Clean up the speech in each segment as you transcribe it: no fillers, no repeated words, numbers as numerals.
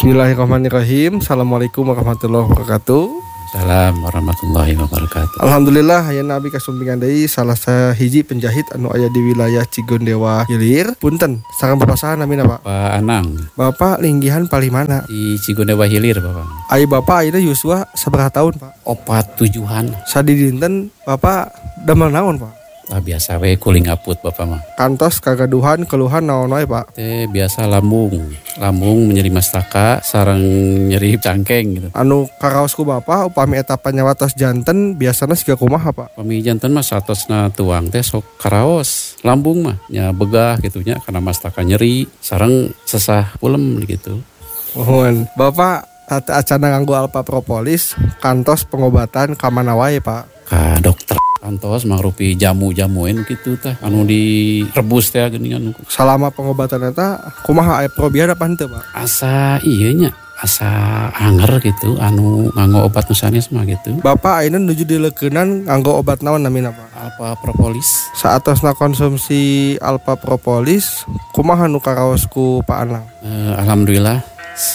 Bismillahirrahmanirrahim. Assalamualaikum warahmatullahi wabarakatuh. Salam warahmatullahi wabarakatuh. Alhamdulillah hayeuna abi kasumpingan deui salah sahiji penjahit anu aya di wilayah Cigondewa Hilir. Punten, sareng Bapak saha namina, Pak? Pak Anang Bapak linggihan palimana? di Cigondewa Hilir, Bapak. Ai Bapak ayeuna yuswa sabaraha tahun, Pak? Opat tujuhan. Sadi dinten Bapak damel naon, Pak? Lah biasa we kuling aput Bapak mah. Kantos kagaduhan keluhan naon wae, Pak? Teh biasa lambung nyeri mastaka sareng nyeri cangkeng gitu. Anu karaosku Bapak upami eta panyawatos janten biasana siga kumaha, Pak? Pami janten mah satosna tuang teh sok karaos. Lambung mah nya begah gitu nya karena mastaka nyeri sareng sesah pulem gitu. Mohon Bapak tata acana nganggo alpa propolis kantos pengobatan ka mana wae, Pak? Ka dokter kantos mangrupi jamu-jamuin gitu teh anu direbus teh geuningan. Selama pengobatan eta kumaha aya probiar apa henteu, Pak? Asa ieu nya asa anger gitu anu nganggo obat nu sanes mah gitu. Bapak ayeuna nuju dileukeunnan nganggo obat naon namina, Pak? Alpa propolis. Saatosna konsumsi alpa propolis kumaha nu karaos ku Pak Anang? Alhamdulillah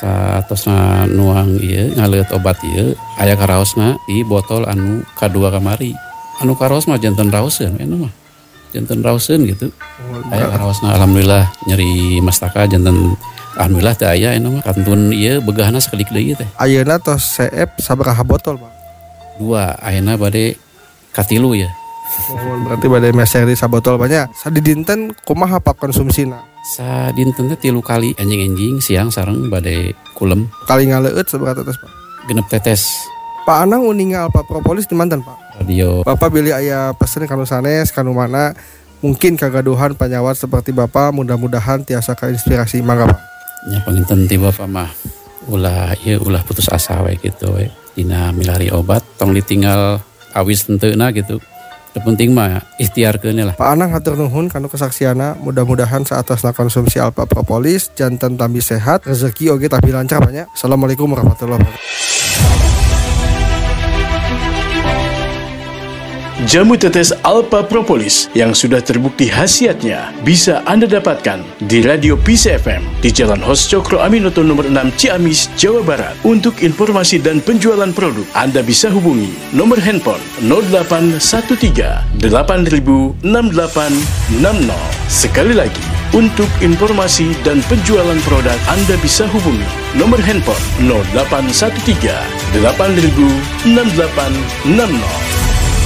saatosna nuang ieu ngaleut obat ieu aya karaosna di botol anu kadua kamari. Anu karaos mah janten raoseun eta mah. Janten raoseun gitu. Aya karaosna alhamdulillah nyeri mastaka janten alhamdulillah teh aya eta mah kantun ieu begahna sakedik deui teh. Ayeuna tos CF sabaraha botol, Pak? 2 ayeuna bade katilu ya. Berarti bade meser di sabotol banyak. Sadi dinten kumaha Pak konsumsina? Sadinten teh 3 kali enjing-enjing siang sareng bade kulem Kali ngaleueut sabaraha tetes, Pak? genep tetes. Pak Anang uninga alpa propolis di manten, Pak? Radio Bapak pilih aya pesen kanu sanes kanu mana mungkin kagaduhan panyawat seperti Bapak mudah-mudahan tiasa kainspirasi mangga, Pak. nya panginten ti Bapak mah ulah putus asa we gitu we dina milari obat tong ditinggal awis tenteuna gitu. Teu penting mah ikhtiarkeun lah. Pak Anang hatur nuhun kanu kesaksiana mudah-mudahan saatosna konsumsi alpa propolis janten tambi sehat rezeki oge tapi lancar banyak. Assalamualaikum warahmatullahi wabarakatuh. Jamu tetes Alpa Propolis yang sudah terbukti khasiatnya bisa Anda dapatkan di Radio Peace FM di Jalan Hos Cokro Aminoto nomor 6 Ciamis, Jawa Barat. Untuk informasi dan penjualan produk, Anda bisa hubungi nomor handphone 0813 8000 6860. Sekali lagi, untuk informasi dan penjualan produk, Anda bisa hubungi nomor handphone 0813 8000 6860.